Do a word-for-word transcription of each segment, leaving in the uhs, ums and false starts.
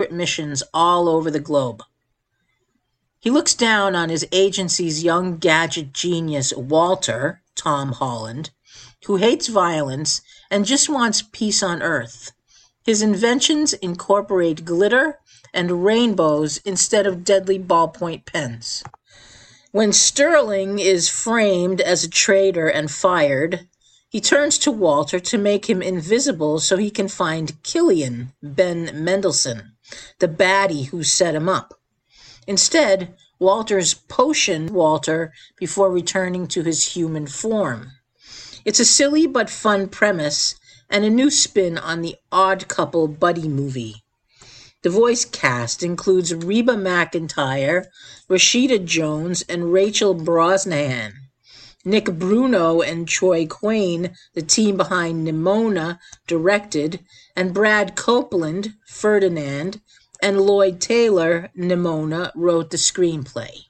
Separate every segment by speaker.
Speaker 1: missions all over the globe. He looks down on his agency's young gadget genius, Walter, Tom Holland, who hates violence and just wants peace on Earth. His inventions incorporate glitter and rainbows instead of deadly ballpoint pens. When Sterling is framed as a traitor and fired, he turns to Walter to make him invisible so he can find Killian, Ben Mendelsohn, the baddie who set him up. Instead, Walter's potion Walter before returning to his human form. It's a silly but fun premise and a new spin on the Odd Couple buddy movie. The voice cast includes Reba McEntire, Rashida Jones, and Rachel Brosnahan. Nick Bruno and Troy Quayne, the team behind Nimona, directed, and Brad Copeland, Ferdinand, and Lloyd Taylor, Nimona, wrote the screenplay.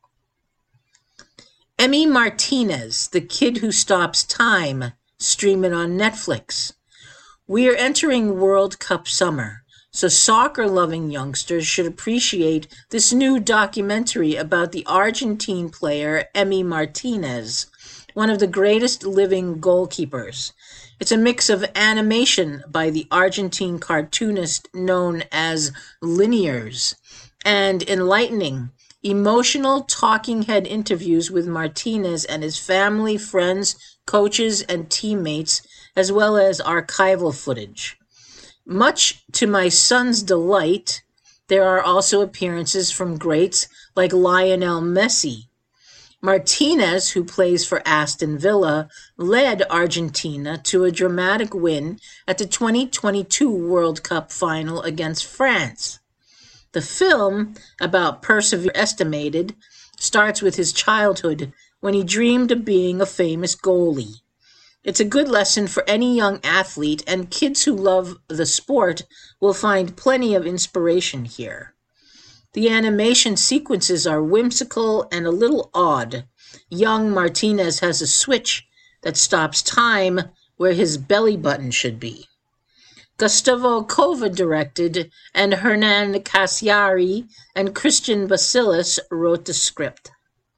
Speaker 1: Emmy Martinez, The Kid Who Stops Time, streaming on Netflix. We are entering World Cup summer, so soccer-loving youngsters should appreciate this new documentary about the Argentine player Emmy Martinez, one of the greatest living goalkeepers. It's a mix of animation by the Argentine cartoonist known as Liniers and enlightening, emotional talking head interviews with Martinez and his family, friends, coaches, and teammates, as well as archival footage. Much to my son's delight, there are also appearances from greats like Lionel Messi. Martinez, who plays for Aston Villa, led Argentina to a dramatic win at the twenty twenty-two World Cup final against France. The film, about perseverance estimated, starts with his childhood when he dreamed of being a famous goalie. It's a good lesson for any young athlete, and kids who love the sport will find plenty of inspiration here. The animation sequences are whimsical and a little odd. Young Martinez has a switch that stops time where his belly button should be. Gustavo Cova directed, and Hernan Casiari and Christian Basilis wrote the script.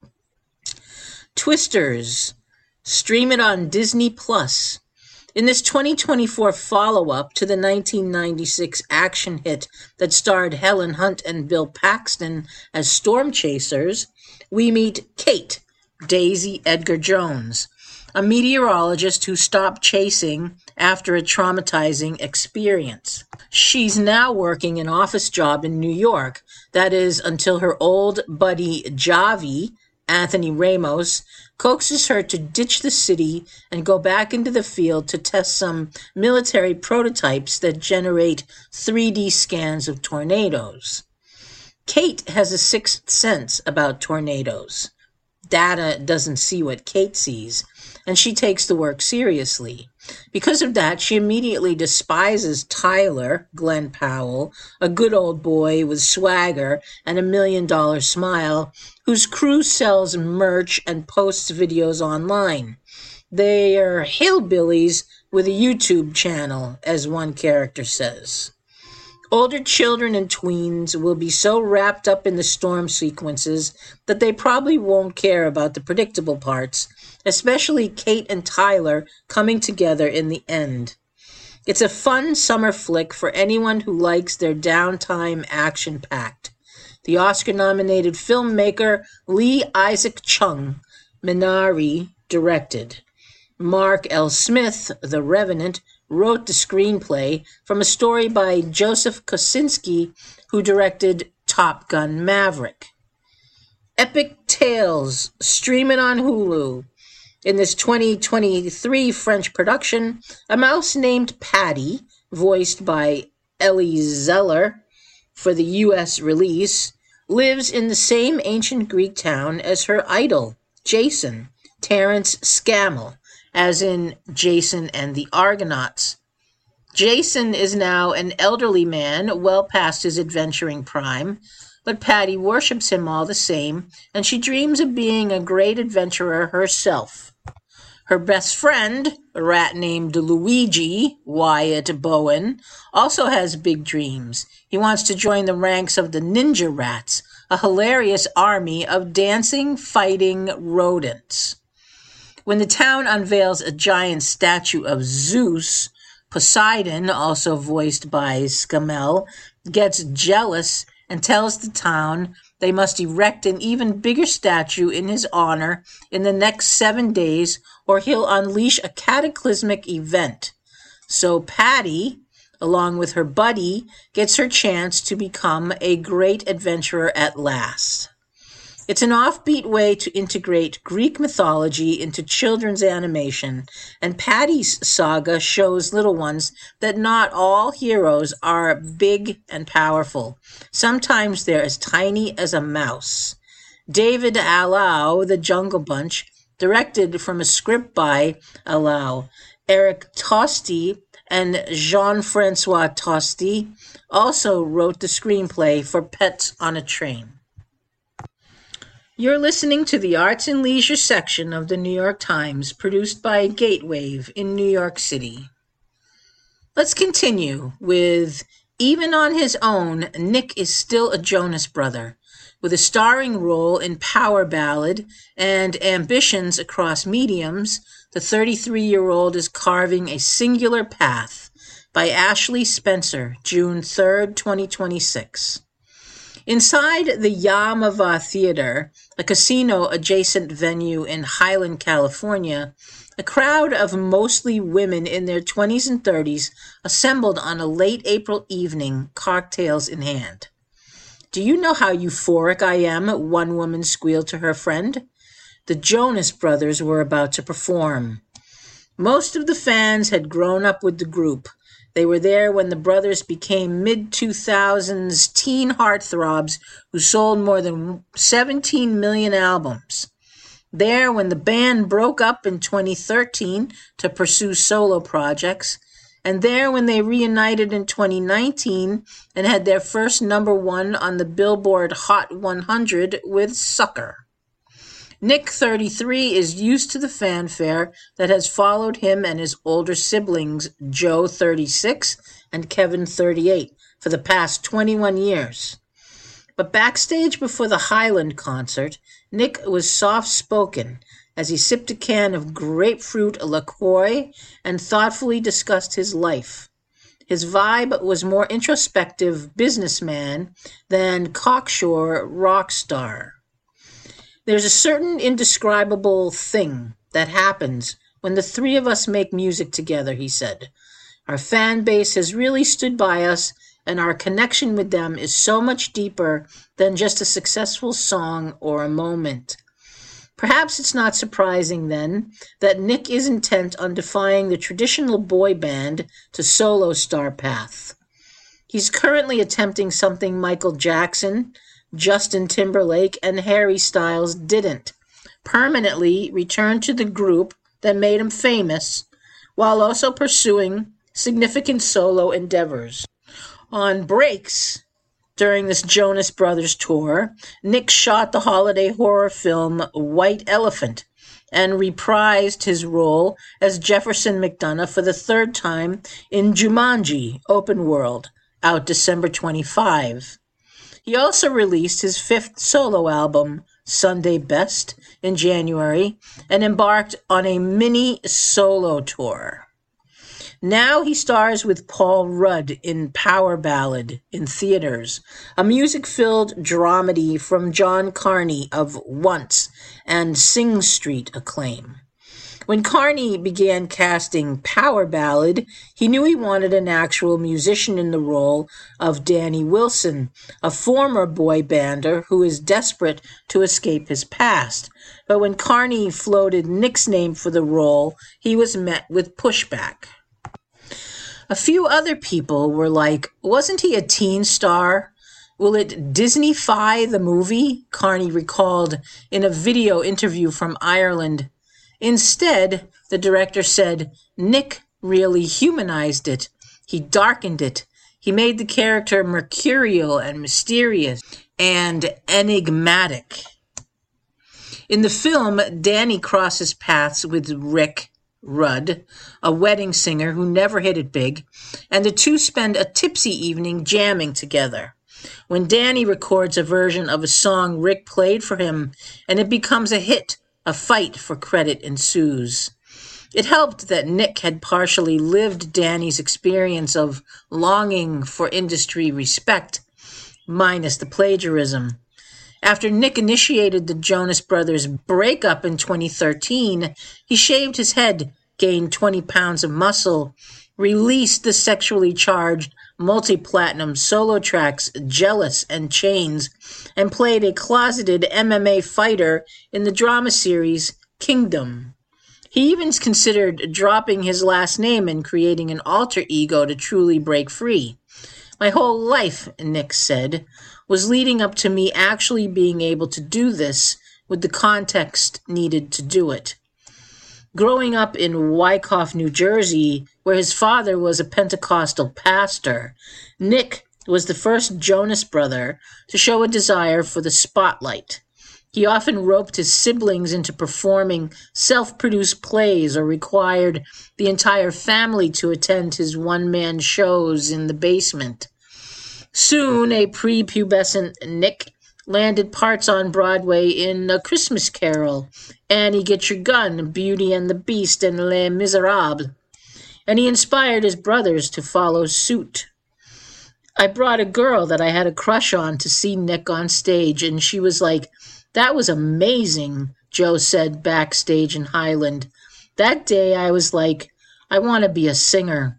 Speaker 1: Twisters. Stream it on Disney Plus. In this twenty twenty-four follow-up to the nineteen ninety-six action hit that starred Helen Hunt and Bill Paxton as storm chasers, we meet Kate, Daisy Edgar Jones, a meteorologist who stopped chasing after a traumatizing experience. She's now working an office job in New York, that is until her old buddy Javi, Anthony Ramos, coaxes her to ditch the city and go back into the field to test some military prototypes that generate three D scans of tornadoes. Kate has a sixth sense about tornadoes. Data doesn't see what Kate sees, and she takes the work seriously. Because of that, she immediately despises Tyler, Glenn Powell, a good old boy with swagger and a million-dollar smile, whose crew sells merch and posts videos online. They are hillbillies with a YouTube channel, as one character says. Older children and tweens will be so wrapped up in the storm sequences that they probably won't care about the predictable parts, especially Kate and Tyler coming together in the end. It's a fun summer flick for anyone who likes their downtime action-packed. The Oscar-nominated filmmaker Lee Isaac Chung, Minari, directed. Mark L. Smith, The Revenant, wrote the screenplay from a story by Joseph Kosinski, who directed Top Gun Maverick. Epic Tales, streaming on Hulu. In this twenty twenty-three French production, a mouse named Patty, voiced by Ellie Zeller for the U S release, lives in the same ancient Greek town as her idol, Jason, Terence Scammell, as in Jason and the Argonauts. Jason is now an elderly man, well past his adventuring prime, but Patty worships him all the same, and she dreams of being a great adventurer herself. Her best friend, a rat named Luigi, Wyatt Bowen, also has big dreams. He wants to join the ranks of the Ninja Rats, a hilarious army of dancing, fighting rodents. When the town unveils a giant statue of Zeus, Poseidon, also voiced by Scamell, gets jealous and tells the town they must erect an even bigger statue in his honor in the next seven days or he'll unleash a cataclysmic event. So Patty, along with her buddy, gets her chance to become a great adventurer at last. It's an offbeat way to integrate Greek mythology into children's animation, and Patty's saga shows little ones that not all heroes are big and powerful. Sometimes they're as tiny as a mouse. David Allau, The Jungle Bunch, directed from a script by Allau, Eric Tosti, and Jean-Francois Tosti, also wrote the screenplay for Pets on a Train. You're listening to the Arts and Leisure section of the New York Times, produced by Gatewave in New York City. Let's continue with Even on His Own, Nick is Still a Jonas Brother. With a starring role in Power Ballad and Ambitions Across Mediums, the thirty-three-year-old is carving a singular path by Ashley Spencer, June third, twenty twenty-six. Inside the Yamava Theater, a casino-adjacent venue in Highland, California, a crowd of mostly women in their twenties and thirties assembled on a late April evening, cocktails in hand. "Do you know how euphoric I am?" one woman squealed to her friend. The Jonas Brothers were about to perform. Most of the fans had grown up with the group. They were there when the brothers became mid two thousands teen heartthrobs who sold more than seventeen million albums. There when the band broke up in twenty thirteen to pursue solo projects, and there when they reunited in twenty nineteen and had their first number one on the Billboard Hot one hundred with Sucker. Nick, thirty-three, is used to the fanfare that has followed him and his older siblings, Joe, thirty-six, and Kevin, thirty-eight, for the past twenty-one years. But backstage before the Highland concert, Nick was soft-spoken as he sipped a can of grapefruit LaCroix and thoughtfully discussed his life. His vibe was more introspective businessman than cocksure rock star. "There's a certain indescribable thing that happens when the three of us make music together," he said. "Our fan base has really stood by us, and our connection with them is so much deeper than just a successful song or a moment." Perhaps it's not surprising, then, that Nick is intent on defying the traditional boy band to solo star path. He's currently attempting something Michael Jackson, Justin Timberlake, and Harry Styles didn't: permanently return to the group that made him famous, while also pursuing significant solo endeavors. On breaks during this Jonas Brothers tour, Nick shot the holiday horror film White Elephant and reprised his role as Jefferson McDonough for the third time in Jumanji: Open World, out December twenty-fifth. He also released his fifth solo album, Sunday Best, in January, and embarked on a mini solo tour. Now he stars with Paul Rudd in Power Ballad in theaters, a music-filled dramedy from John Carney of Once and Sing Street acclaim. When Carney began casting Power Ballad, he knew he wanted an actual musician in the role of Danny Wilson, a former boy bander who is desperate to escape his past. But when Carney floated Nick's name for the role, he was met with pushback. A few other people were like, "Wasn't he a teen star? Will it Disney-fy the movie?" Carney recalled in a video interview from Ireland. Instead, the director said, "Nick really humanized it. He darkened it. He made the character mercurial and mysterious and enigmatic." In the film, Danny crosses paths with Rick Rudd, a wedding singer who never hit it big, and the two spend a tipsy evening jamming together. When Danny records a version of a song Rick played for him and it becomes a hit, a fight for credit ensues. It helped that Nick had partially lived Danny's experience of longing for industry respect, minus the plagiarism. After Nick initiated the Jonas Brothers' breakup in twenty thirteen, he shaved his head, gained twenty pounds of muscle, released the sexually charged multi-platinum solo tracks Jealous and Chains, and played a closeted M M A fighter in the drama series Kingdom. He even considered dropping his last name and creating an alter ego to truly break free. My whole life, Nick said, was leading up to me actually being able to do this with the context needed to do it. Growing up in Wyckoff, New Jersey, where his father was a Pentecostal pastor, Nick was the first Jonas brother to show a desire for the spotlight. He often roped his siblings into performing self-produced plays or required the entire family to attend his one-man shows in the basement. Soon, a prepubescent Nick landed parts on Broadway in A Christmas Carol, Annie Get Your Gun, Beauty and the Beast, and Les Miserables, and he inspired his brothers to follow suit. I brought a girl that I had a crush on to see Nick on stage, and she was like, "That was amazing," Joe said backstage in Highland. That day I was like, I want to be a singer.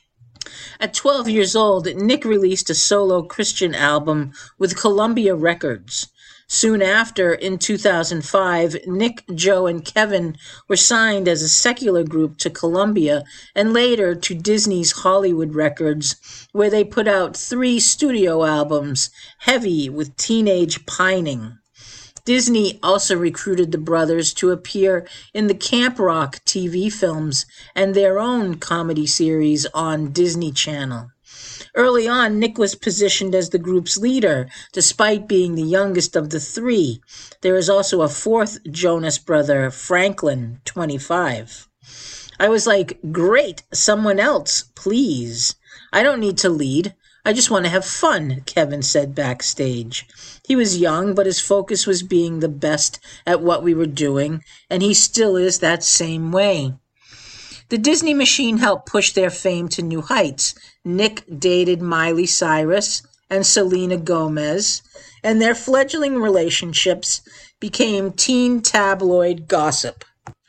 Speaker 1: At twelve years old, Nick released a solo Christian album with Columbia Records. Soon after, in two thousand five, Nick, Joe, and Kevin were signed as a secular group to Columbia and later to Disney's Hollywood Records, where they put out three studio albums, heavy with teenage pining. Disney also recruited the brothers to appear in the Camp Rock T V films and their own comedy series on Disney Channel. Early on, Nick was positioned as the group's leader, despite being the youngest of the three. There is also a fourth Jonas brother, Franklin, twenty-five. I was like, great, someone else, please. I don't need to lead. I just want to have fun, Kevin said backstage. He was young, but his focus was being the best at what we were doing, and he still is that same way. The Disney machine helped push their fame to new heights. Nick dated Miley Cyrus and Selena Gomez, and their fledgling relationships became teen tabloid gossip.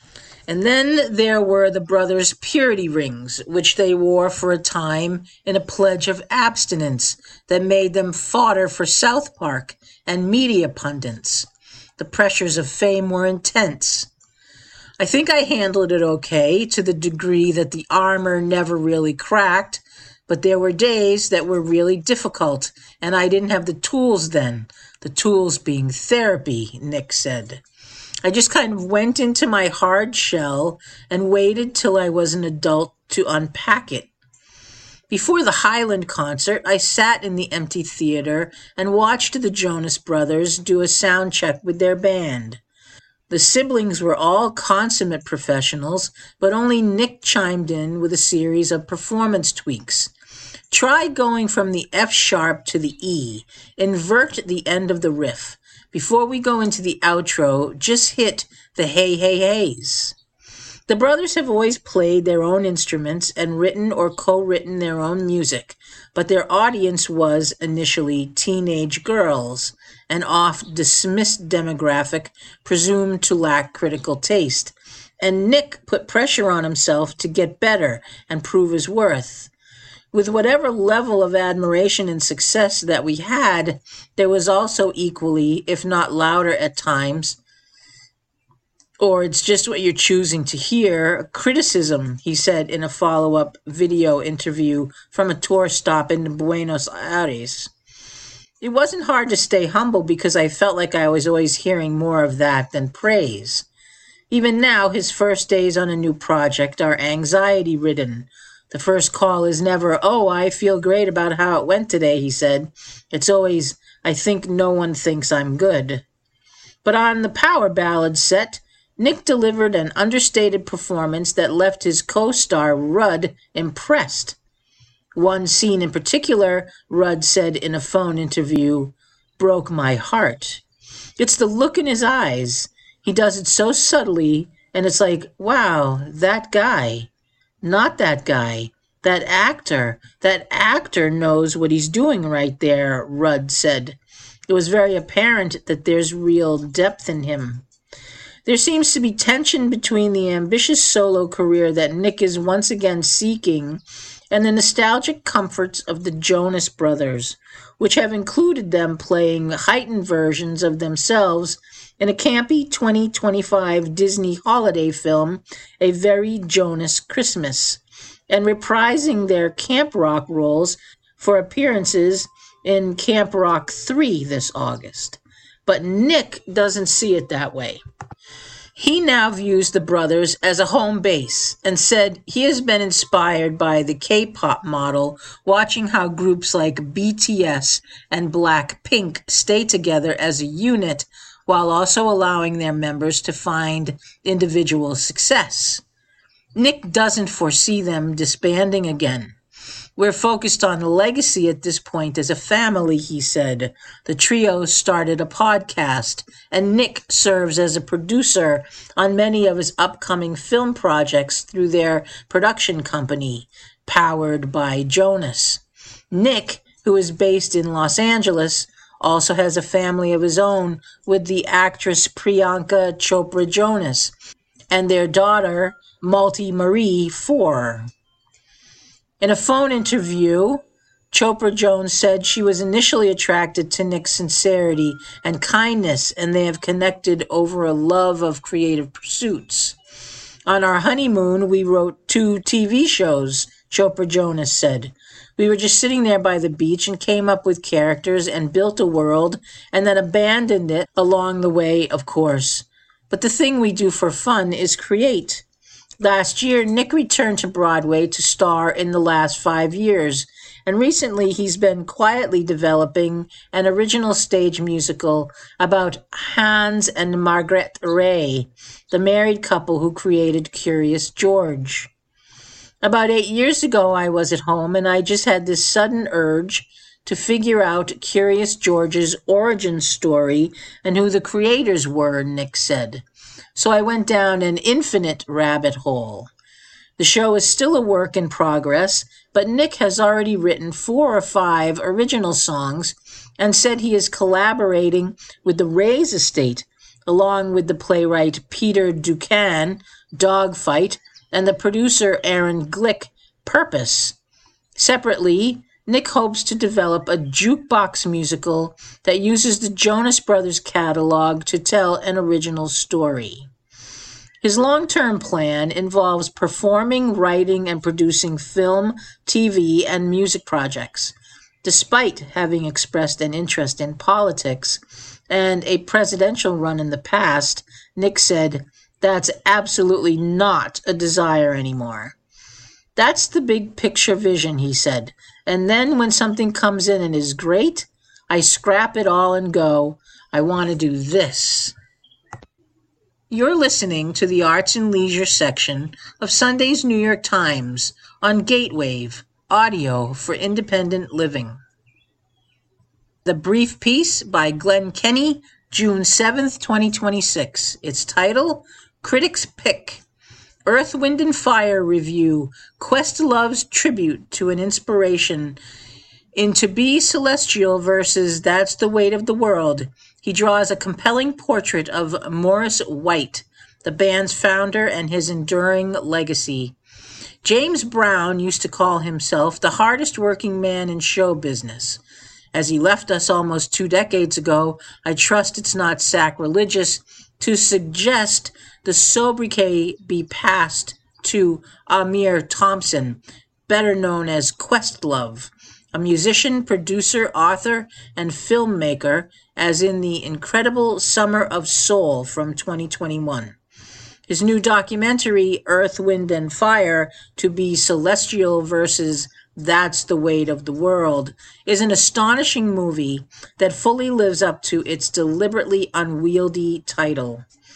Speaker 1: And then there were the brothers' purity rings, which they wore for a time in a pledge of abstinence that made them fodder for South Park and media pundits. The pressures of fame were intense. I think I handled it okay, to the degree that the armor never really cracked, but there were days that were really difficult, and I didn't have the tools then, the tools being therapy, Nick said. I just kind of went into my hard shell and waited till I was an adult to unpack it. Before the Highland concert, I sat in the empty theater and watched the Jonas Brothers do a sound check with their band. The siblings were all consummate professionals, but only Nick chimed in with a series of performance tweaks. Try going from the F sharp to the E. Invert the end of the riff. Before we go into the outro, just hit the hey, hey, heys. The brothers have always played their own instruments and written or co-written their own music, but their audience was initially teenage girls, an oft-dismissed demographic presumed to lack critical taste. And Nick put pressure on himself to get better and prove his worth. With whatever level of admiration and success that we had, there was also equally, if not louder at times, or it's just what you're choosing to hear, criticism, he said in a follow-up video interview from a tour stop in Buenos Aires. It wasn't hard to stay humble because I felt like I was always hearing more of that than praise. Even now, his first days on a new project are anxiety-ridden. The first call is never, "Oh, I feel great about how it went today," he said. It's always, "I think no one thinks I'm good." But on the power ballad set, Nick delivered an understated performance that left his co-star Rudd impressed. One scene in particular, Rudd said in a phone interview, broke my heart. It's the look in his eyes. He does it so subtly, and it's like, wow, that guy. Not that guy. That actor. That actor knows what he's doing right there, Rudd said. It was very apparent that there's real depth in him. There seems to be tension between the ambitious solo career that Nick is once again seeking and the nostalgic comforts of the Jonas Brothers, which have included them playing heightened versions of themselves in a campy twenty twenty-five Disney holiday film, A Very Jonas Christmas, and reprising their Camp Rock roles for appearances in Camp Rock three this August. But Nick doesn't see it that way. He now views the brothers as a home base and said he has been inspired by the K-pop model, watching how groups like B T S and Blackpink stay together as a unit while also allowing their members to find individual success. Nick doesn't foresee them disbanding again. We're focused on legacy at this point as a family, he said. The trio started a podcast, and Nick serves as a producer on many of his upcoming film projects through their production company, Powered by Jonas. Nick, who is based in Los Angeles, also has a family of his own with the actress Priyanka Chopra Jonas and their daughter, Malti Marie Four. In a phone interview, Chopra Jones said she was initially attracted to Nick's sincerity and kindness, and they have connected over a love of creative pursuits. On our honeymoon, we wrote two T V shows, Chopra Jonas said. We were just sitting there by the beach and came up with characters and built a world and then abandoned it along the way, of course. But the thing we do for fun is create. Last year, Nick returned to Broadway to star in The Last Five Years, and recently he's been quietly developing an original stage musical about Hans and Margrethe Ray, the married couple who created Curious George. About eight years ago, I was at home, and I just had this sudden urge to figure out Curious George's origin story and who the creators were, Nick said. So I went down an infinite rabbit hole. The show is still a work in progress, but Nick has already written four or five original songs and said he is collaborating with the Rays estate, along with the playwright Peter Ducan, Dogfight, and the producer Aaron Glick, Purpose. Separately, Nick hopes to develop a jukebox musical that uses the Jonas Brothers catalog to tell an original story. His long-term plan involves performing, writing, and producing film, T V, and music projects. Despite having expressed an interest in politics and a presidential run in the past, Nick said, "That's absolutely not a desire anymore." That's the big picture vision, he said. And then when something comes in and is great, I scrap it all and go, I want to do this. You're listening to the Arts and Leisure section of Sunday's New York Times on Gatewave, audio for independent living. The brief piece by Glenn Kenny, June seventh, twenty twenty-six. Its title, Critics' Pick. Earth, Wind and Fire review, Questlove's tribute to an inspiration. In To Be Celestial versus That's the Weight of the World, he draws a compelling portrait of Morris White, the band's founder, and his enduring legacy. James Brown used to call himself the hardest working man in show business. As he left us almost two decades ago, I trust it's not sacrilegious to suggest the sobriquet be passed to Amir Thompson, better known as Questlove, a musician, producer, author, and filmmaker, as in The Incredible Summer of Soul from twenty twenty-one. His new documentary, Earth, Wind, and Fire, To Be Celestial versus That's the Weight of the World, is an astonishing movie that fully lives up to its deliberately unwieldy title.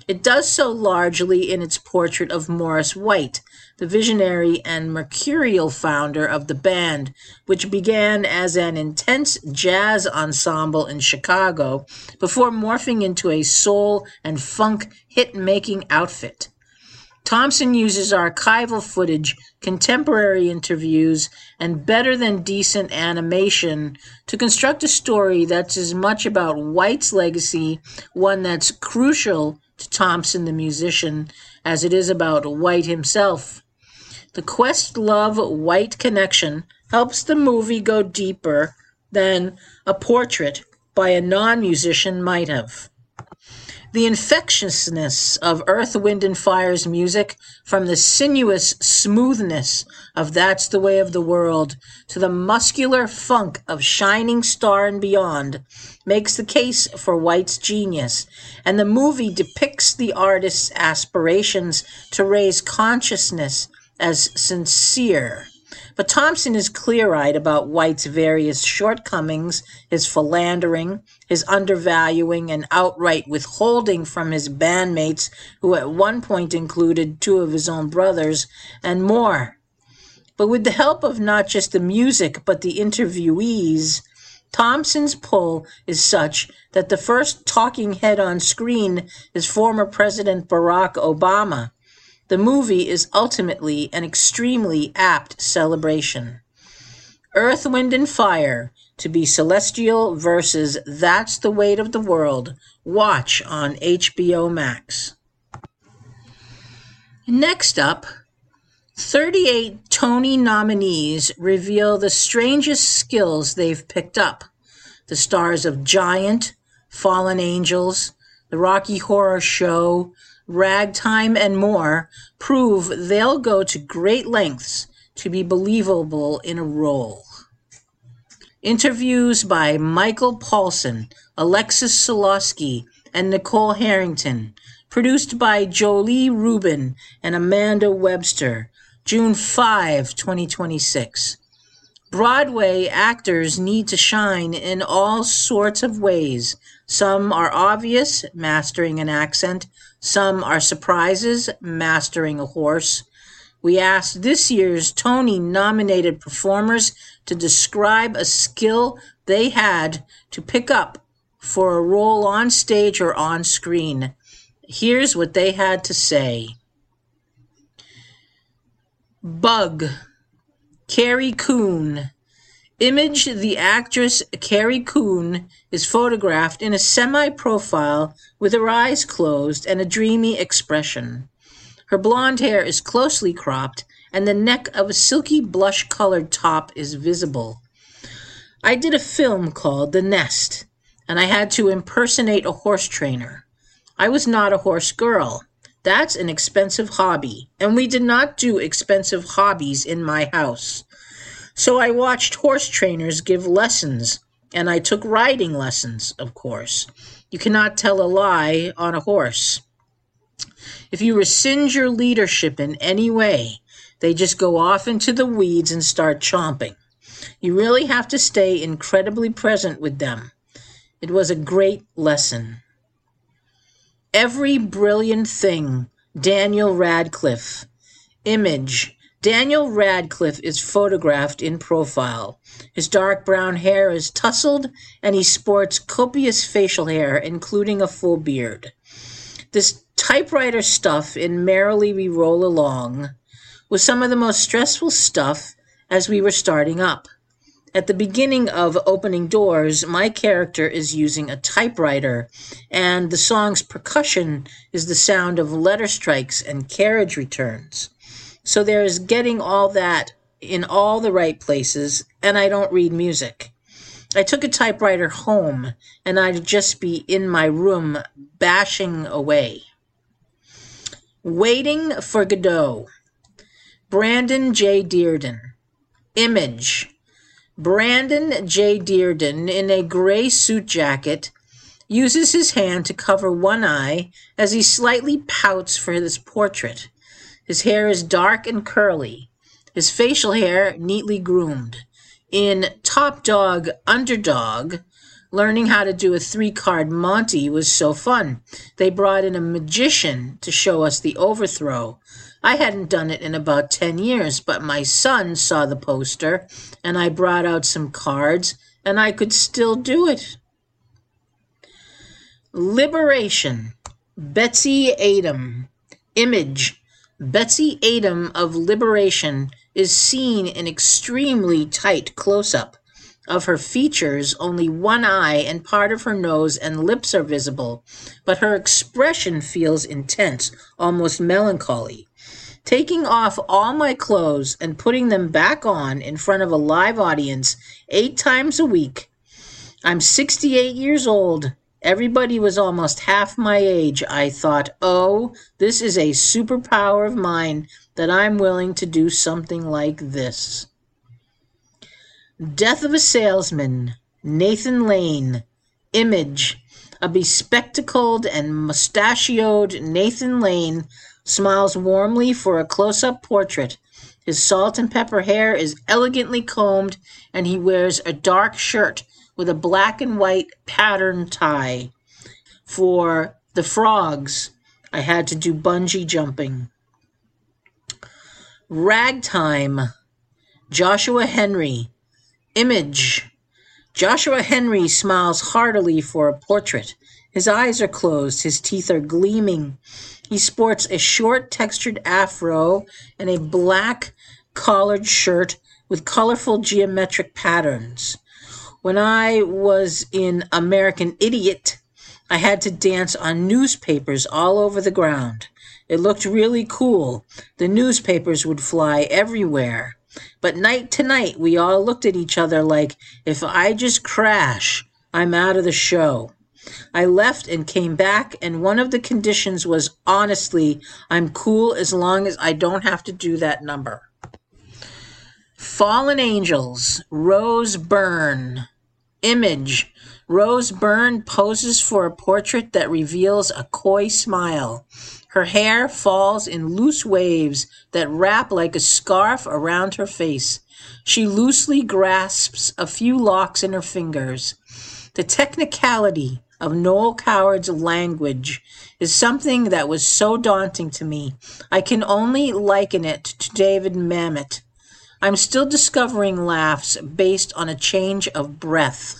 Speaker 1: It does so largely in its portrait of Morris White, the visionary and mercurial founder of the band, which began as an intense jazz ensemble in Chicago before morphing into a soul and funk hit-making outfit. Thompson uses archival footage, contemporary interviews, and better-than-decent animation to construct a story that's as much about White's legacy, one that's crucial to Thompson the musician, as it is about White himself. The Questlove-White connection helps the movie go deeper than a portrait by a non-musician might have. The infectiousness of Earth, Wind and Fire's music, from the sinuous smoothness of That's the Way of the World to the muscular funk of Shining Star and Beyond, makes the case for White's genius, and the movie depicts the artist's aspirations to raise consciousness as sincere. But Thompson is clear-eyed about White's various shortcomings, his philandering, his undervaluing and outright withholding from his bandmates, who at one point included two of his own brothers, and more. But with the help of not just the music but the interviewees, Thompson's pull is such that the first talking head on screen is former President Barack Obama. The movie is ultimately an extremely apt celebration. Earth, Wind and Fire, to be celestial versus That's the Weight of the World. Watch on H B O Max. Next up, thirty-eight Tony nominees reveal the strangest skills they've picked up. The stars of Giant, Fallen Angels, The Rocky Horror Show, Ragtime, and more prove they'll go to great lengths to be believable in a role. Interviews by Michael Paulson, Alexis Solosky, and Nicole Harrington, produced by Jolie Rubin and Amanda Webster, June fifth, twenty twenty-six. Broadway actors need to shine in all sorts of ways. Some are obvious, mastering an accent. Some are surprises, mastering a horse. We asked this year's Tony-nominated performers to describe a skill they had to pick up for a role on stage or on screen. Here's what they had to say. Bug, Carrie Coon. Image, the actress Carrie Coon, is photographed in a semi-profile with her eyes closed and a dreamy expression. Her blonde hair is closely cropped, and the neck of a silky blush-colored top is visible. I did a film called The Nest, and I had to impersonate a horse trainer. I was not a horse girl. That's an expensive hobby, and we did not do expensive hobbies in my house. So I watched horse trainers give lessons, and I took riding lessons, of course. You cannot tell a lie on a horse. If you rescind your leadership in any way, they just go off into the weeds and start chomping. You really have to stay incredibly present with them. It was a great lesson. Every Brilliant Thing, Daniel Radcliffe. Image. Daniel Radcliffe is photographed in profile. His dark brown hair is tousled, and he sports copious facial hair, including a full beard. This typewriter stuff in Merrily We Roll Along was some of the most stressful stuff as we were starting up. At the beginning of Opening Doors, my character is using a typewriter, and the song's percussion is the sound of letter strikes and carriage returns. So there's getting all that in all the right places, and I don't read music. I took a typewriter home, and I'd just be in my room bashing away. Waiting for Godot. Brandon J. Dearden. Image. Brandon J. Dearden, in a gray suit jacket, uses his hand to cover one eye as he slightly pouts for this portrait. His hair is dark and curly, his facial hair neatly groomed. In Top Dog, Underdog, Learning how to do a three-card Monty was so fun. They brought in a magician to show us the overthrow. I hadn't done it in about ten years, but my son saw the poster, and I brought out some cards, and I could still do it. Liberation. Betsy Adam. Image. Betsy Adam of Liberation is seen in extremely tight close-up. Of her features, only one eye and part of her nose and lips are visible, but her expression feels intense, almost melancholy. Taking off all my clothes and putting them back on in front of a live audience eight times a week. I'm sixty-eight years old. Everybody was almost half my age. I thought, oh, this is a superpower of mine that I'm willing to do something like this. Death of a Salesman. Nathan Lane. Image. A bespectacled and mustachioed Nathan Lane smiles warmly for a close-up portrait. His salt and pepper hair is elegantly combed, and he wears a dark shirt with a black and white pattern tie. For the frogs, I had to do bungee jumping. Ragtime. Joshua Henry. Image. Joshua Henry smiles heartily for a portrait. His eyes are closed, his teeth are gleaming. He sports a short textured afro and a black collared shirt with colorful geometric patterns. When I was in American Idiot, I had to dance on newspapers all over the ground. It looked really cool. The newspapers would fly everywhere. But night to night, we all looked at each other like, if I just crash, I'm out of the show. I left and came back, and one of the conditions was, honestly, I'm cool as long as I don't have to do that number. Fallen Angels. Rose Byrne. Image. Rose Byrne poses for a portrait that reveals a coy smile. Her hair falls in loose waves that wrap like a scarf around her face. She loosely grasps a few locks in her fingers. The technicality of Noel Coward's language is something that was so daunting to me. I can only liken it to David Mamet. I'm still discovering laughs based on a change of breath.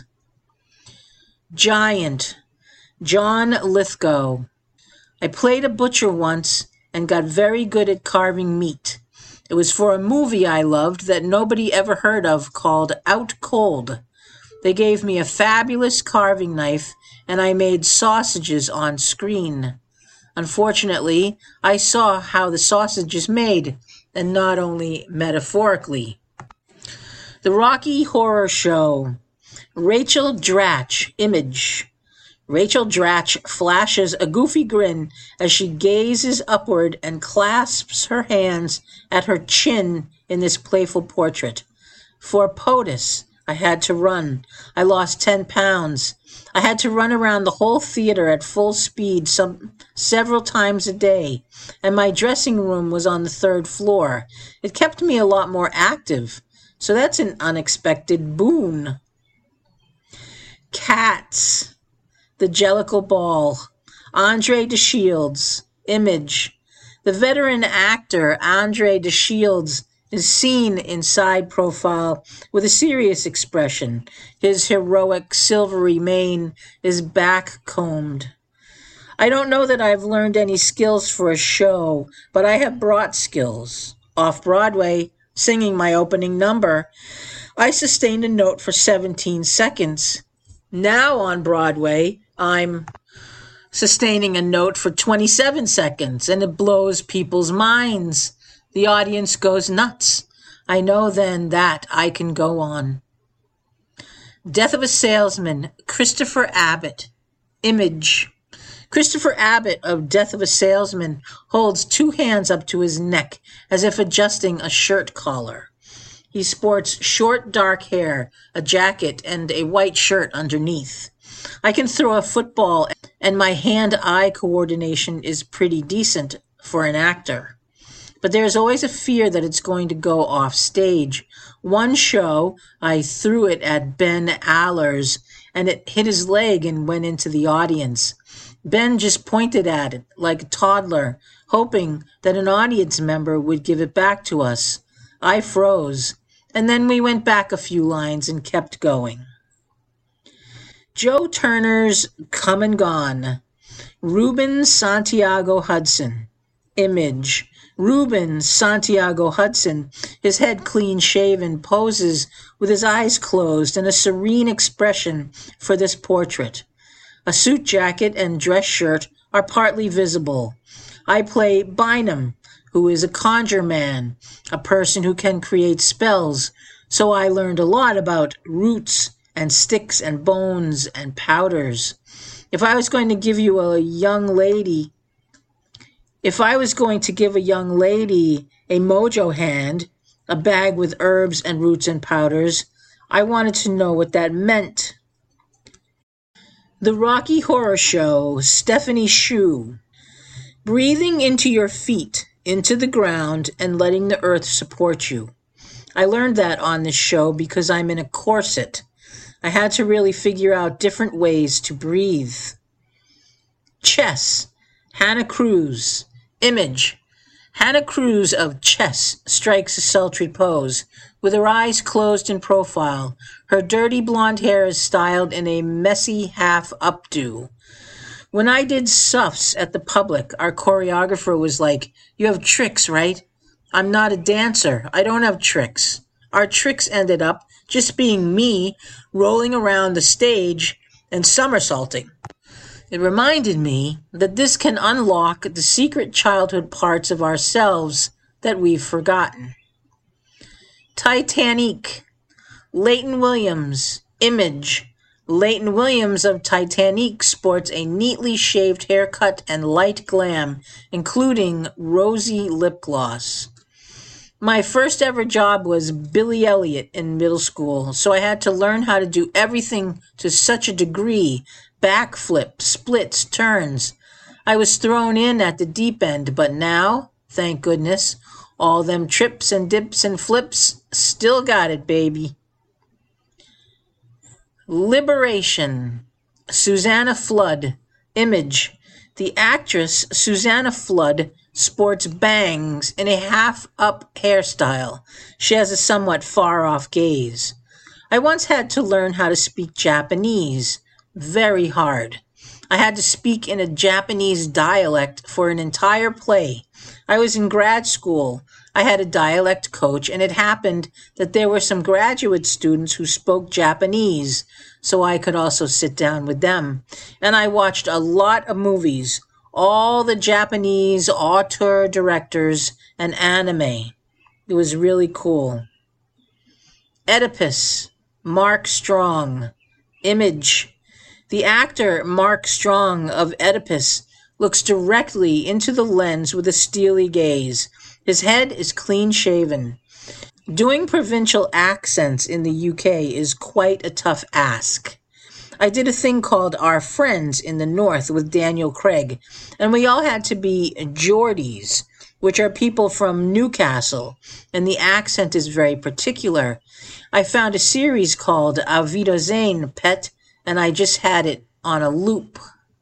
Speaker 1: Giant. John Lithgow. I played a butcher once and got very good at carving meat. It was for a movie I loved that nobody ever heard of called Out Cold. They gave me a fabulous carving knife and I made sausages on screen. Unfortunately, I saw how the sausage is made, and not only metaphorically. The Rocky Horror Show. Rachel Dratch. Image. Rachel Dratch flashes a goofy grin as she gazes upward and clasps her hands at her chin in this playful portrait. For POTUS, I had to run. I lost ten pounds. I had to run around the whole theater at full speed some several times a day, and my dressing room was on the third floor. It kept me a lot more active, so that's an unexpected boon. Cats. The Jellicle Ball. Andre DeShields. Image. The veteran actor Andre DeShields is seen in side profile with a serious expression. His heroic silvery mane is back combed. I don't know that I've learned any skills for a show, but I have brought skills. Off-Broadway, singing my opening number, I sustained a note for seventeen seconds. Now on Broadway, I'm sustaining a note for twenty-seven seconds, and it blows people's minds. The audience goes nuts. I know then that I can go on. Death of a Salesman. Christopher Abbott. Image. Christopher Abbott of Death of a Salesman holds two hands up to his neck as if adjusting a shirt collar. He sports short dark hair, a jacket, and a white shirt underneath. I can throw a football, and my hand-eye coordination is pretty decent for an actor. But there's always a fear that it's going to go off stage. One show, I threw it at Ben Allers, and it hit his leg and went into the audience. Ben just pointed at it like a toddler, hoping that an audience member would give it back to us. I froze, and then we went back a few lines and kept going. Joe Turner's Come and Gone. Ruben Santiago Hudson. Image. Ruben Santiago Hudson, his head clean-shaven, poses with his eyes closed and a serene expression for this portrait. A suit jacket and dress shirt are partly visible. I play Bynum, who is a conjure man, a person who can create spells, so I learned a lot about roots and sticks and bones and powders. If I was going to give you a young lady, if I was going to give a young lady a mojo hand, a bag with herbs and roots and powders, I wanted to know what that meant. The Rocky Horror Show, Stephanie Shu. Breathing into your feet, into the ground, and letting the earth support you. I learned that on this show because I'm in a corset. I had to really figure out different ways to breathe. Chess, Hannah Cruz. Image. Hannah Cruz of Chess strikes a sultry pose, with her eyes closed in profile. Her dirty blonde hair is styled in a messy half updo. When I did Suffs at the Public, our choreographer was like, "You have tricks, right?" I'm not a dancer. I don't have tricks. Our tricks ended up just being me rolling around the stage and somersaulting. It reminded me that this can unlock the secret childhood parts of ourselves that we've forgotten. Titanic. Leighton Williams. Image. Leighton Williams of Titanic sports a neatly shaved haircut and light glam, including rosy lip gloss. My first ever job was Billy Elliot in middle school, so I had to learn how to do everything to such a degree. Backflips, splits, turns. I was thrown in at the deep end, but now, thank goodness, all them trips and dips and flips, still got it, baby. Liberation. Susanna Flood. Image. The actress Susanna Flood sports bangs in a half-up hairstyle. She has a somewhat far-off gaze. I once had to learn how to speak Japanese. Very hard. I had to speak in a Japanese dialect for an entire play. I was in grad school. I had a dialect coach, and it happened that there were some graduate students who spoke Japanese, so I could also sit down with them. And I watched a lot of movies, all the Japanese auteur directors and anime. It was really cool. Oedipus. Mark Strong. Image. The actor Mark Strong of Oedipus looks directly into the lens with a steely gaze. His head is clean-shaven. Doing provincial accents in the U K is quite a tough ask. I did a thing called Our Friends in the North with Daniel Craig, and we all had to be Geordies, which are people from Newcastle, and the accent is very particular. I found a series called Auf Wiedersehen, Pet, and I just had it on a loop.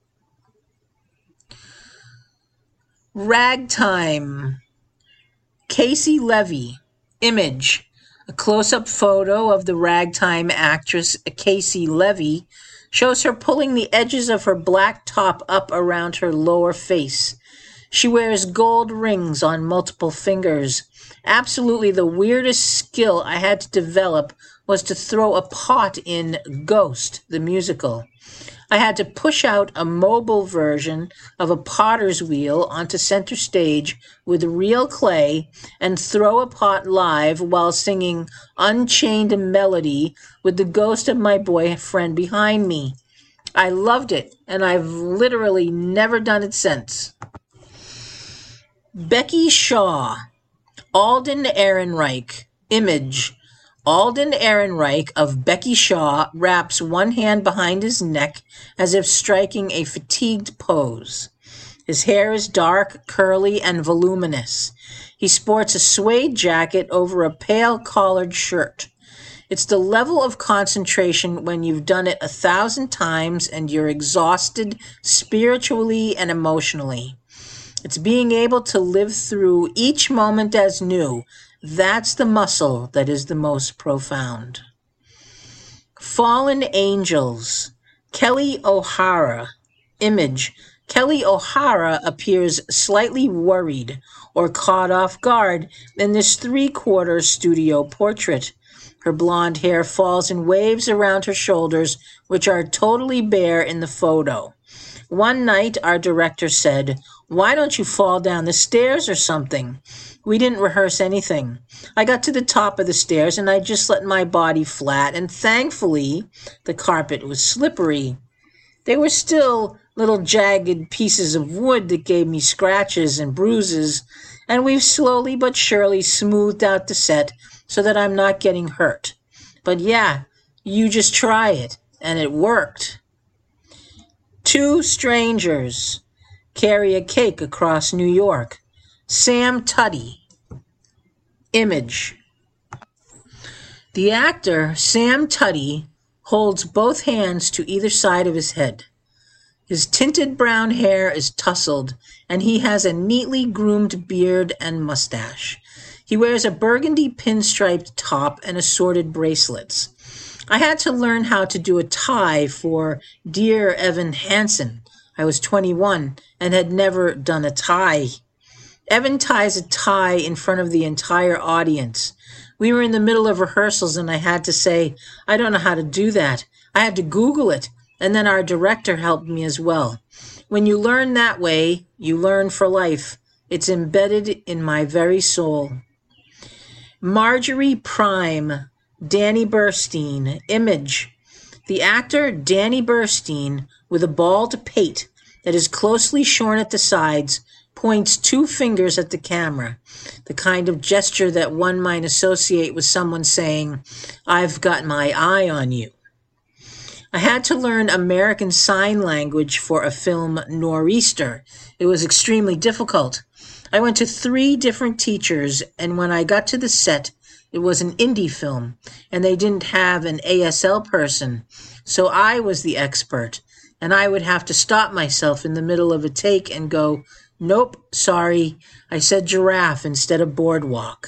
Speaker 1: Ragtime. Casey Levy. Image. A close-up photo of the ragtime actress Casey Levy shows her pulling the edges of her black top up around her lower face. She wears gold rings on multiple fingers. Absolutely the weirdest skill I had to develop was to throw a pot in Ghost, the musical. I had to push out a mobile version of a potter's wheel onto center stage with real clay and throw a pot live while singing Unchained Melody with the ghost of my boyfriend behind me. I loved it, and I've literally never done it since. Becky Shaw. Alden Ehrenreich. Image. Alden Ehrenreich of Becky Shaw wraps one hand behind his neck as if striking a fatigued pose. His hair is dark, curly, and voluminous. He sports a suede jacket over a pale collared shirt. It's the level of concentration when you've done it a thousand times and you're exhausted spiritually and emotionally. It's being able to live through each moment as new. That's the muscle that is the most profound. Fallen Angels. Kelly O'Hara. Image. Kelly O'Hara appears slightly worried or caught off guard in this three-quarter studio portrait. Her blonde hair falls in waves around her shoulders, which are totally bare in the photo. One night, our director said, "Why don't you fall down the stairs or something?" We didn't rehearse anything. I got to the top of the stairs and I just let my body flat, and thankfully, the carpet was slippery. They were still little jagged pieces of wood that gave me scratches and bruises, and we've slowly but surely smoothed out the set so that I'm not getting hurt. But yeah, you just try it, and it worked. Two strangers carry a cake across New York. Sam Tutty. Image. The actor, Sam Tutty, holds both hands to either side of his head. His tinted brown hair is tousled, and he has a neatly groomed beard and mustache. He wears a burgundy pinstriped top and assorted bracelets. I had to learn how to do a tie for Dear Evan Hansen. I was twenty-one and had never done a tie. Evan ties a tie in front of the entire audience. We were in the middle of rehearsals and I had to say, "I don't know how to do that." I had to Google it, and then our director helped me as well. When you learn that way, you learn for life. It's embedded in my very soul. Marjorie Prime. Danny Burstein. Image. The actor Danny Burstein, with a bald pate that is closely shorn at the sides, points two fingers at the camera, the kind of gesture that one might associate with someone saying, "I've got my eye on you." I had to learn American Sign Language for a film, Nor'easter. It was extremely difficult. I went to three different teachers, and when I got to the set, it was an indie film, and they didn't have an A S L person, so I was the expert, and I would have to stop myself in the middle of a take and go, "Nope, sorry, I said giraffe instead of boardwalk."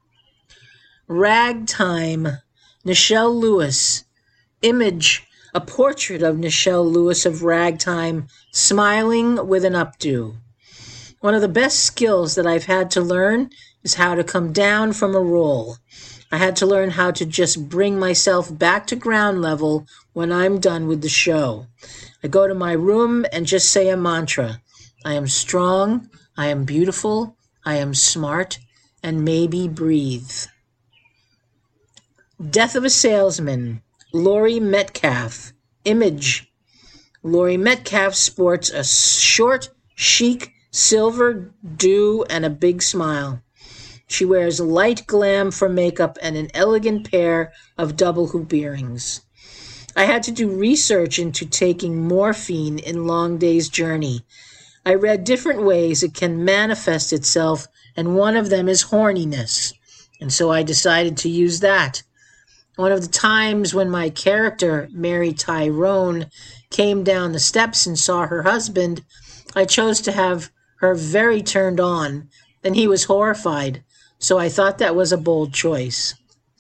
Speaker 1: Ragtime. Nichelle Lewis. Image. A portrait of Nichelle Lewis of Ragtime, smiling with an updo. One of the best skills that I've had to learn is how to come down from a roll. I had to learn how to just bring myself back to ground level when I'm done with the show. I go to my room and just say a mantra. I am strong, I am beautiful, I am smart, and maybe breathe. Death of a Salesman. Laurie Metcalf. Image. Laurie Metcalf sports a short, chic, silver do and a big smile. She wears light glam for makeup and an elegant pair of double hoop earrings. I had to do research into taking morphine in Long Day's Journey. I read different ways it can manifest itself, and one of them is horniness, and so I decided to use that. One of the times when my character, Mary Tyrone, came down the steps and saw her husband, I chose to have her very turned on, and he was horrified, so I thought that was a bold choice.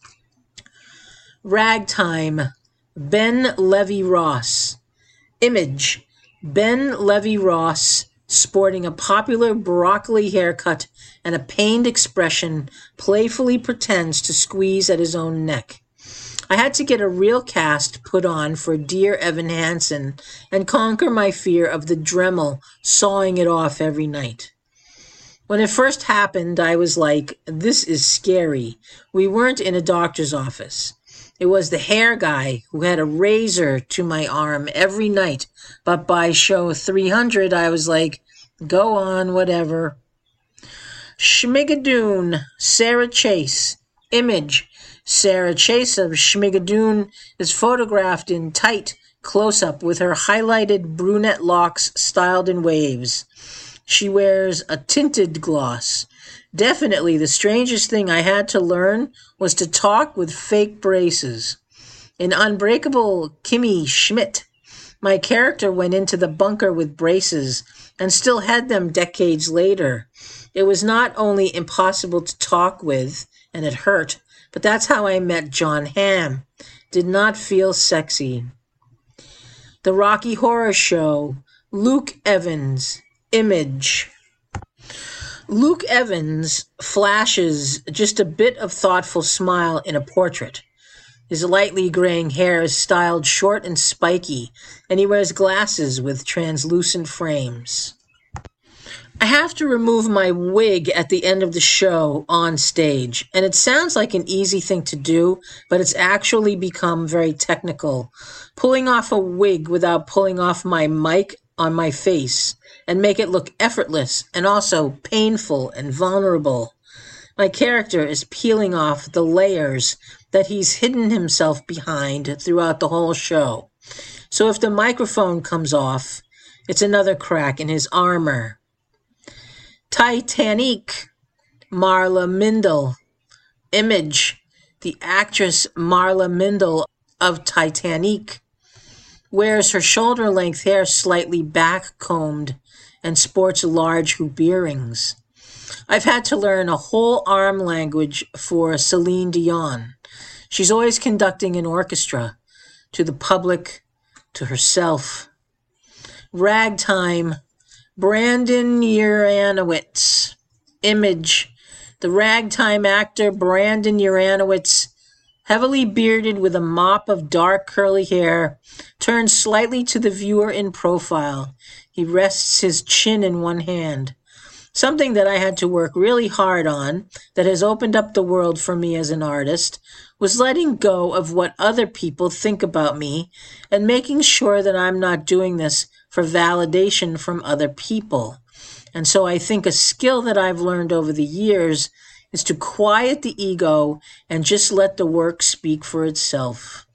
Speaker 1: Ragtime. Ben Levy Ross. Image. Ben Levy Ross, sporting a popular broccoli haircut and a pained expression, playfully pretends to squeeze at his own neck. I had to get a real cast put on for Dear Evan Hansen and conquer my fear of the Dremel sawing it off every night. When it first happened, I was like, this is scary. We weren't in a doctor's office. It was the hair guy who had a razor to my arm every night, but by show three hundred, I was like, go on, whatever. Schmigadoon. Sarah Chase. Image. Sarah Chase of Schmigadoon is photographed in tight close-up with her highlighted brunette locks styled in waves. She wears a tinted gloss. Definitely the strangest thing I had to learn was to talk with fake braces. In Unbreakable Kimmy Schmidt, my character went into the bunker with braces and still had them decades later. It was not only impossible to talk with, and it hurt, but that's how I met John Hamm. Did not feel sexy. The Rocky Horror Show, Luke Evans, Image. Luke Evans flashes just a bit of thoughtful smile in a portrait. His lightly graying hair is styled short and spiky, and he wears glasses with translucent frames. I have to remove my wig at the end of the show on stage, and it sounds like an easy thing to do, but it's actually become very technical. Pulling off a wig without pulling off my mic on my face and make it look effortless and also painful and vulnerable. My character is peeling off the layers that he's hidden himself behind throughout the whole show. So if the microphone comes off, it's another crack in his armor. Titanic, Marla Mindle. Image, the actress Marla Mindle of Titanic, wears her shoulder-length hair slightly back-combed and sports large hoop earrings. I've had to learn a whole arm language for Celine Dion. She's always conducting an orchestra, to the public, to herself. Ragtime, Brandon Uranowitz. Image, the ragtime actor Brandon Uranowitz, heavily bearded with a mop of dark curly hair, turns slightly to the viewer in profile. He rests his chin in one hand. Something that I had to work really hard on, that has opened up the world for me as an artist, was letting go of what other people think about me and making sure that I'm not doing this for validation from other people. And so I think a skill that I've learned over the years is to quiet the ego and just let the work speak for itself.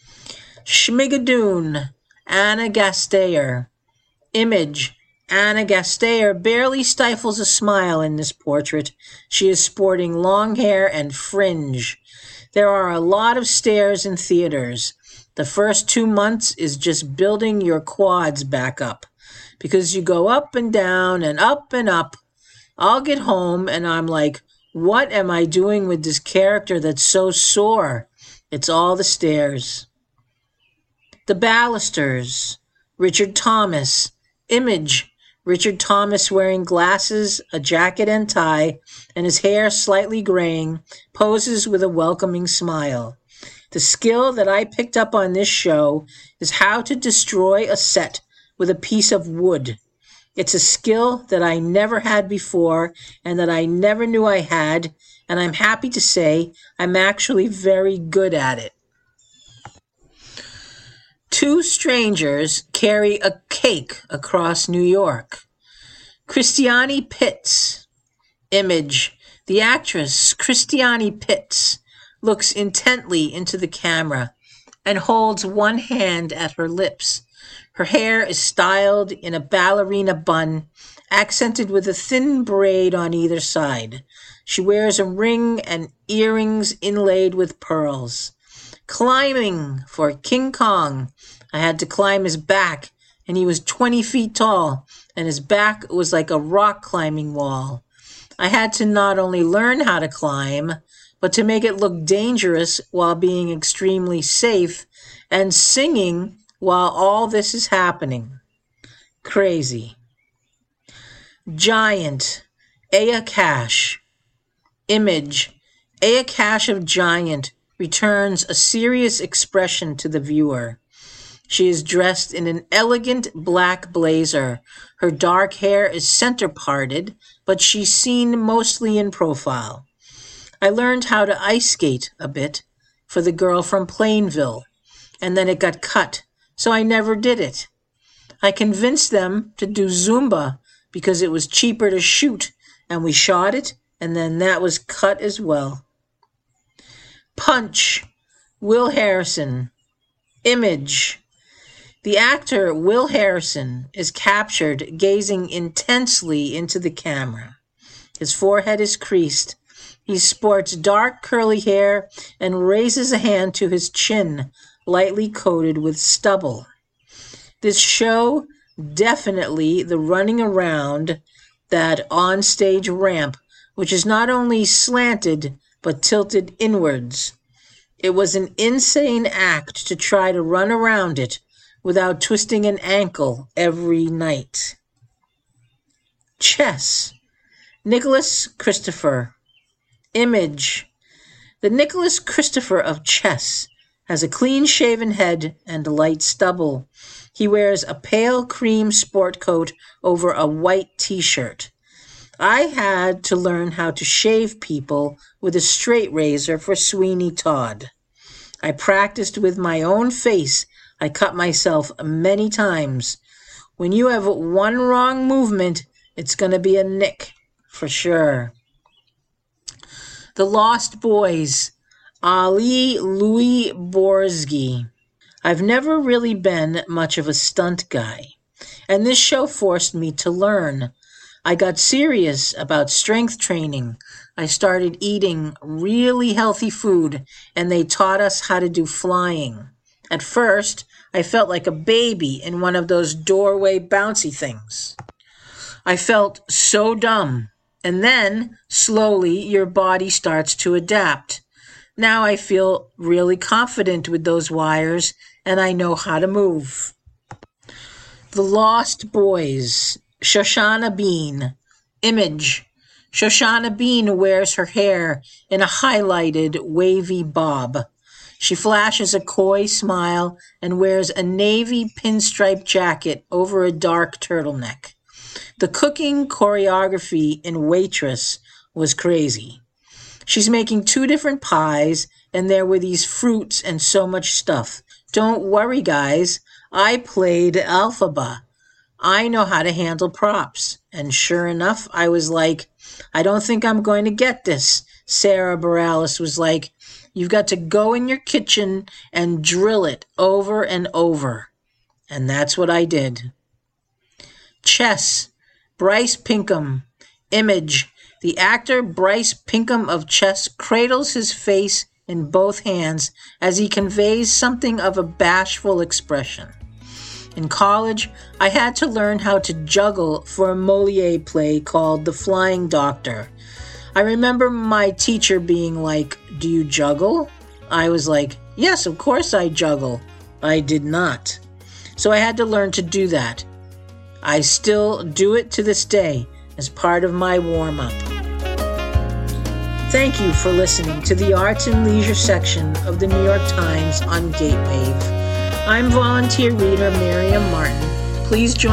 Speaker 1: Schmigadoon, Anna Gasteyer. Image, Anna Gasteyer barely stifles a smile in this portrait. She is sporting long hair and fringe. There are a lot of stairs in theaters. The first two months is just building your quads back up, because you go up and down and up and up. I'll get home and I'm like, what am I doing with this character that's so sore? It's all the stairs. The Ballisters, Richard Thomas. Image, Richard Thomas wearing glasses, a jacket and tie, and his hair slightly graying, poses with a welcoming smile. The skill that I picked up on this show is how to destroy a set with a piece of wood. It's a skill that I never had before and that I never knew I had, and I'm happy to say I'm actually very good at it. Two strangers carry a cake across New York. Christiani Pitts. Image, the actress Christiani Pitts looks intently into the camera and holds one hand at her lips. Her hair is styled in a ballerina bun, accented with a thin braid on either side. She wears a ring and earrings inlaid with pearls. Climbing for King Kong. I had to climb his back, and he was twenty feet tall, and his back was like a rock climbing wall. I had to not only learn how to climb, but to make it look dangerous while being extremely safe, and singing while all this is happening. Crazy. Giant, Aya Cash. Image, Aya Cash of Giant returns a serious expression to the viewer. She is dressed in an elegant black blazer. Her dark hair is center-parted, but she's seen mostly in profile. I learned how to ice skate a bit for the girl from Plainville, and then it got cut, so I never did it. I convinced them to do Zumba because it was cheaper to shoot, and we shot it, and then that was cut as well. Punch, Will Harrison. Image, the actor Will Harrison is captured gazing intensely into the camera. His forehead is creased. He sports dark curly hair and raises a hand to his chin, lightly coated with stubble. This show, definitely the running around that onstage ramp, which is not only slanted but tilted inwards. It was an insane act to try to run around it without twisting an ankle every night. Chess. Nicholas Christopher. Image. The Nicholas Christopher of chess has a clean-shaven head and light stubble. He wears a pale cream sport coat over a white t-shirt. I had to learn how to shave people with a straight razor for Sweeney Todd. I practiced with my own face. I cut myself many times. When you have one wrong movement, it's going to be a nick, for sure. The Lost Boys, Ali Louis Borzgi. I've never really been much of a stunt guy, and this show forced me to learn. I got serious about strength training. I started eating really healthy food, and they taught us how to do flying. At first, I felt like a baby in one of those doorway bouncy things. I felt so dumb. And then, slowly, your body starts to adapt. Now I feel really confident with those wires, and I know how to move. The Lost Boys. Shoshana Bean. Image. Shoshana Bean wears her hair in a highlighted, wavy bob. She flashes a coy smile and wears a navy pinstripe jacket over a dark turtleneck. The cooking choreography in Waitress was crazy. She's making two different pies, and there were these fruits and so much stuff. Don't worry, guys. I played Elphaba. I know how to handle props. And sure enough, I was like, I don't think I'm going to get this. Sarah Bareilles was like, you've got to go in your kitchen and drill it over and over. And that's what I did. Chess. Bryce Pinkham. Image. The actor Bryce Pinkham of Chess cradles his face in both hands as he conveys something of a bashful expression. In college, I had to learn how to juggle for a Molière play called The Flying Doctor. I remember my teacher being like, "Do you juggle?" I was like, "Yes, of course I juggle." I did not. So I had to learn to do that. I still do it to this day as part of my warm-up. Thank you for listening to the Arts and Leisure section of the New York Times on Gatewave. I'm volunteer reader Miriam Martin. Please join